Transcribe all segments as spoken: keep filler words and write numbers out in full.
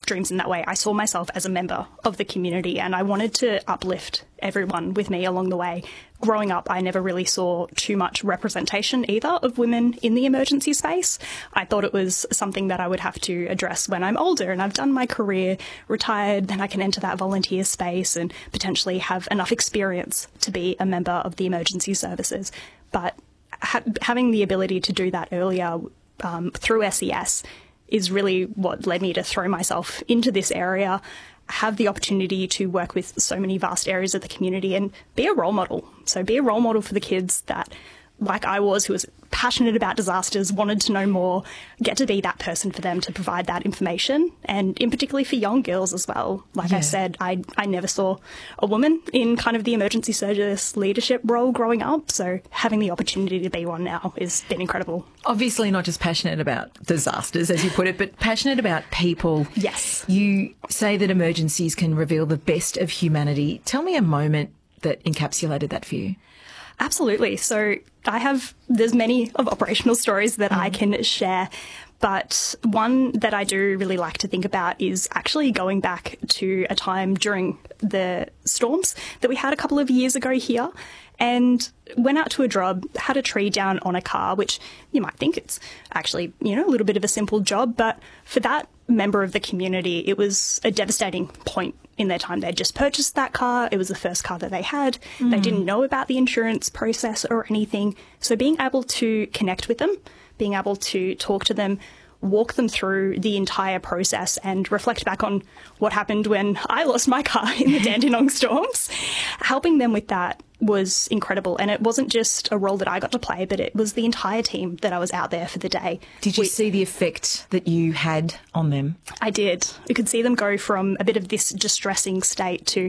dreams in that way. I saw myself as a member of the community, and I wanted to uplift everyone with me along the way. Growing up, I never really saw too much representation either of women in the emergency space. I thought it was something that I would have to address when I'm older and I've done my career, retired, then I can enter that volunteer space and potentially have enough experience to be a member of the emergency services. But ha- having the ability to do that earlier um, through S E S is really what led me to throw myself into this area, have the opportunity to work with so many vast areas of the community and be a role model. So be a role model for the kids that, like I was, who was passionate about disasters, wanted to know more, get to be that person for them to provide that information. And in particularly for young girls as well. Like yeah. I said, I, I never saw a woman in kind of the emergency service leadership role growing up. So having the opportunity to be one now has been incredible. Obviously not just passionate about disasters, as you put it, but passionate about people. Yes. You say that emergencies can reveal the best of humanity. Tell me a moment that encapsulated that for you. Absolutely. So I have, there's many of operational stories that mm. I can share, but one that I do really like to think about is actually going back to a time during the storms that we had a couple of years ago here, and went out to a job, had a tree down on a car, which you might think it's actually, you know, a little bit of a simple job, but for that member of the community, it was a devastating point in their time. They'd just purchased that car. It was the first car that they had. Mm. They didn't know about the insurance process or anything. So being able to connect with them, being able to talk to them, walk them through the entire process and reflect back on what happened when I lost my car in the Dandenong storms, helping them with that was incredible. And it wasn't just a role that I got to play, but it was the entire team that I was out there for the day. Did you we, see the effect that you had on them? I did. You could see them go from a bit of this distressing state to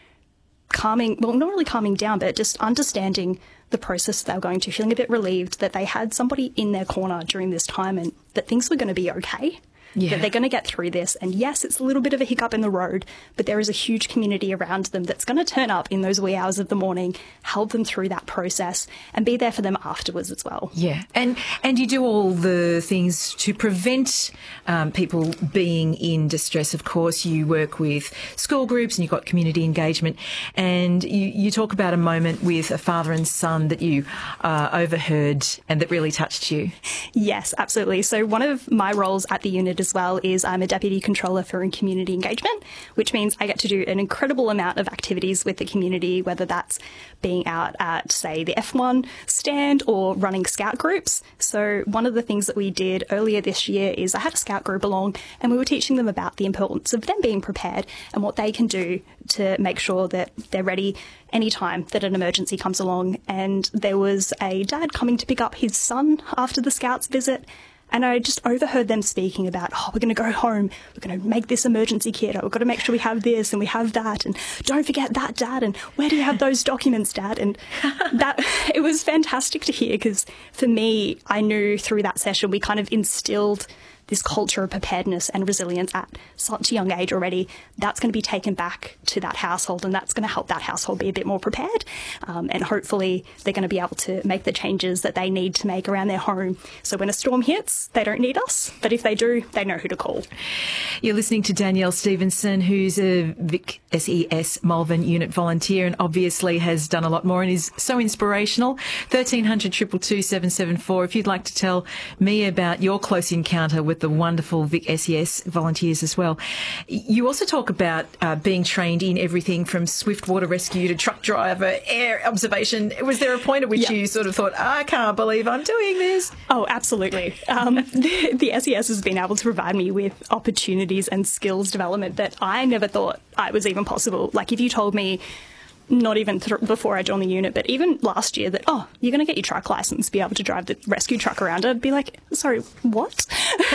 calming, well, not really calming down, but just understanding the process they were going to, feeling a bit relieved that they had somebody in their corner during this time and that things were going to be okay. Yeah. That they're going to get through this. And yes, it's a little bit of a hiccup in the road, but there is a huge community around them that's going to turn up in those wee hours of the morning, help them through that process and be there for them afterwards as well. Yeah. And and you do all the things to prevent um, people being in distress. Of course, you work with school groups and you've got community engagement. And you, you talk about a moment with a father and son that you uh, overheard and that really touched you. Yes, absolutely. So one of my roles at the unit as well is I'm a Deputy Controller for Community Engagement, which means I get to do an incredible amount of activities with the community, whether that's being out at, say, the F one stand or running scout groups. So one of the things that we did earlier this year is I had a scout group along and we were teaching them about the importance of them being prepared and what they can do to make sure that they're ready anytime that an emergency comes along. And there was a dad coming to pick up his son after the scouts visit. And I just overheard them speaking about, oh, we're going to go home, we're going to make this emergency kit, or we've got to make sure we have this and we have that, and don't forget that, Dad, and where do you have those documents, Dad? And that it was fantastic to hear because for me, I knew through that session we kind of instilled this culture of preparedness and resilience at such a young age already. That's going to be taken back to that household and that's going to help that household be a bit more prepared. Um, and hopefully they're going to be able to make the changes that they need to make around their home. So when a storm hits, they don't need us. But if they do, they know who to call. You're listening to Danielle Stevenson, who's a Vic S E S Malvern unit volunteer and obviously has done a lot more and is so inspirational. thirteen hundred, two two two, seven seven four. If you'd like to tell me about your close encounter with the wonderful Vic S E S volunteers as well. You also talk about uh, being trained in everything from swift water rescue to truck driver, air observation. Was there a point at which yeah. you sort of thought, I can't believe I'm doing this? Oh, absolutely. Um, the, the S E S has been able to provide me with opportunities and skills development that I never thought I was even possible. Like if you told me, not even th- before I joined the unit, but even last year that, oh, you're going to get your truck license, be able to drive the rescue truck around, I'd be like, sorry, what?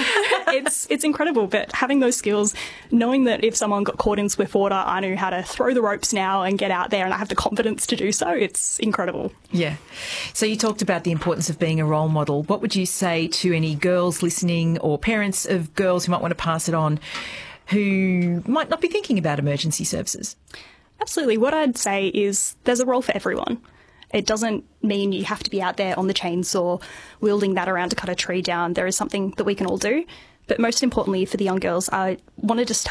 it's it's incredible. But having those skills, knowing that if someone got caught in swift water, I knew how to throw the ropes now and get out there and I have the confidence to do so, it's incredible. Yeah. So you talked about the importance of being a role model. What would you say to any girls listening or parents of girls who might want to pass it on who might not be thinking about emergency services? Absolutely. What I'd say is there's a role for everyone. It doesn't mean you have to be out there on the chainsaw wielding that around to cut a tree down. There is something that we can all do. But most importantly, for the young girls, I want to just